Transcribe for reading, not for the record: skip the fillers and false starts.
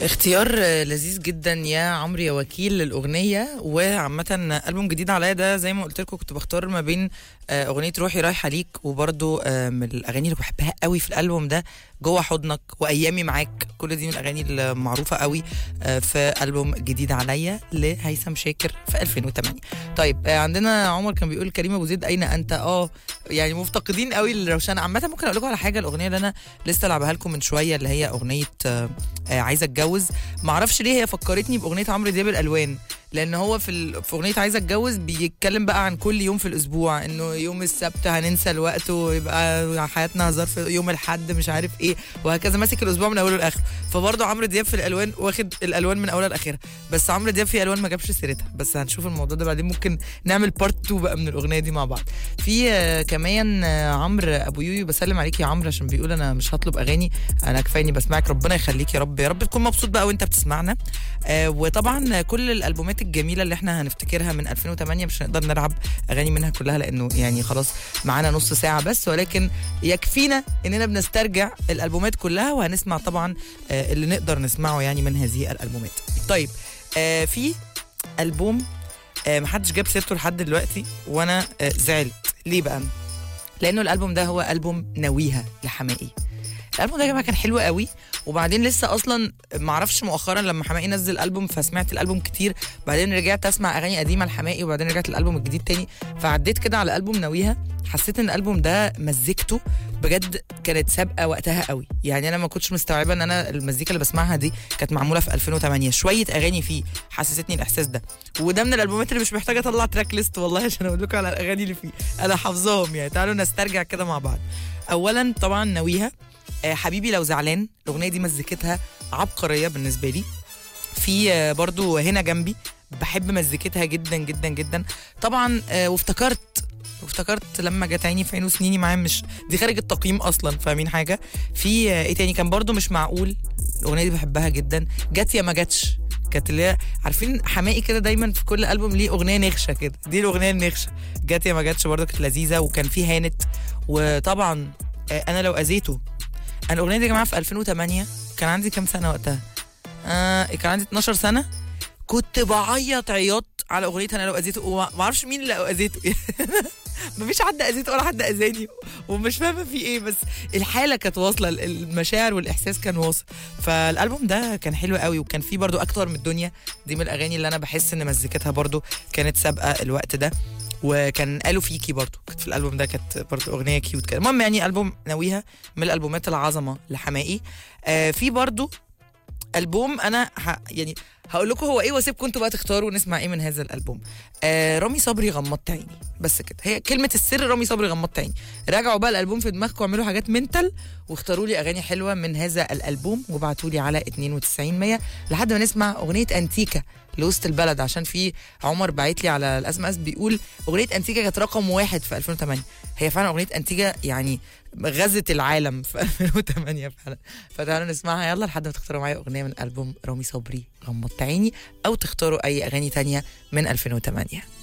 اختيار لذيذ جدا يا عمرو يا وكيل للاغنيه. وعامه البوم جديد عليا ده زي ما قلت لكم كنت بختار ما بين اغنيه روحي رايحه ليك، وبرده من الاغاني اللي بحبها قوي في الالبوم ده جوه حضنك وايامي معاك. كل دي من الاغاني المعروفه قوي في البوم جديد عليا لهيثم شاكر في 2008. طيب عندنا عمر كان بيقول كريم ابو زيد اين انت. يعني مفتقدين قوي الروشنه. عامه ممكن اقول لكم على حاجه، الاغنيه اللي انا لسه لعبها لكم من شويه اللي هي اغنيه عايزه اتجوز، معرفش ليه هي فكرتني باغنيه عمرو دياب الالوان، لان هو في اغنيه عايزه اتجوز بيتكلم بقى عن كل يوم في الاسبوع، انه يوم السبت هننسى الوقت ويبقى حياتنا هزار، في يوم الاحد مش عارف ايه، وهكذا ماسك الاسبوع من اوله لاخره. فبرضه عمرو دياب في الالوان واخد الالوان من اولها لاخرها، بس عمرو دياب في الوان ما جابش سيرتها، بس هنشوف الموضوع ده بعدين، ممكن نعمل بارت 2 بقى من الاغنيه دي مع بعض. في كمان عمرو ابو يويو، بسلم عليك يا عمرو عشان بيقول انا مش هطلب اغاني، انا كفايني بسمعك، ربنا يخليك يا رب، يا رب تكون مبسوط بقى وانت بتسمعنا. وطبعا كل الالبومات الجميله اللي احنا هنفتكرها من 2008 مش هنقدر نلعب اغاني منها كلها لانه يعني خلاص معانا نص ساعه بس، ولكن يكفينا اننا بنسترجع الالبومات كلها، وهنسمع طبعا اللي نقدر نسمعه يعني من هذه الالبومات. طيب في البوم محدش جاب سيرته لحد دلوقتي وانا زعلت ليه بقى، لانه الالبوم ده هو البوم ناويها لحماقي. الالبوم ده يا جماعه كان حلو قوي، وبعدين لسه اصلا معرفش مؤخرا لما حماقي نزل البوم فسمعت الالبوم كتير، بعدين رجعت اسمع اغاني قديمه لحماقي، وبعدين رجعت الالبوم الجديد تاني، فعديت كده على البوم ناويها، حسيت ان الالبوم ده مزيكته بجد كانت سابقه وقتها قوي. يعني انا ما كنتش مستوعبه ان انا المزيكا اللي بسمعها دي كانت معموله في 2008. شويه اغاني فيه حسستني الاحساس ده، وده من الالبومات اللي مش محتاجه اطلع تراك ليست والله عشان اقول لكم على الاغاني اللي فيه، انا حافظاهم يعني. تعالوا نسترجع كده مع بعض. اولا طبعا ناويها حبيبي لو زعلان، الاغنيه دي مزيكتها عبقريه بالنسبه لي. في برضو هنا جنبي بحب مزيكتها جدا جدا جدا طبعا. وافتكرت لما جت عيني في عين وسنيني معاه، مش دي خارج التقييم اصلا، فاهمين حاجه. في ايه تاني كان برضو مش معقول، الاغنيه دي بحبها جدا. جت يا ما جتش، كانت اللي هي عارفين حماقي كده دايما في كل البوم ليه اغنيه نغشه كده، دي الاغنيه النغشه. جت يا ما جتش برضو كانت لذيذه، وكان في هانت. وطبعا انا لو اذيته، انا الاغنيه دي يا جماعه في 2008 كان عندي كام سنه وقتها؟ كان عندي 12 سنه، كنت بعيط عياط على اغنيه انا لو اذيته، وما اعرفش مين اللي اذيته مفيش حد اذيته ولا حد اذاني، ومش فاهمه في ايه، بس الحاله كانت واصله، المشاعر والاحساس كان واصل. فالالبوم ده كان حلو قوي، وكان فيه برضو اكتر من الدنيا، دي من الاغاني اللي انا بحس ان مزيكتها برضو كانت سابقه الوقت ده. وكان قالوا فيكي برضو كانت في الالبوم ده، كانت برضو اغنيه كيوت كده. المهم يعني البوم ناويها من الالبومات العظمه لحماقي. في برضو البوم انا يعني هقول لكم هو ايه، واسيبكم انتوا بقى تختاروا نسمع ايه من هذا الالبوم. رامي صبري غمضت عيني، بس كده هي كلمه السر، رامي صبري غمضت عيني. راجعوا بقى الالبوم في دماغكم واعملوا حاجات منتل، واختاروا لي اغاني حلوه من هذا الالبوم، وابعتوا لي على 92 100 لحد ما نسمع اغنيه انتيكا لوسط البلد. عشان في عمر باعت لي على الاسماس بيقول اغنيه انتيكا كانت رقم 1 في 2008. هي فعلا اغنيه انتيكا يعني غزت العالم في 2008 فعلا. فتعالوا نسمعها يلا لحد ما تختاروا معايا اغنيه من البوم رامي صبري غمضت عيني، او تختاروا اي اغاني تانية من 2008.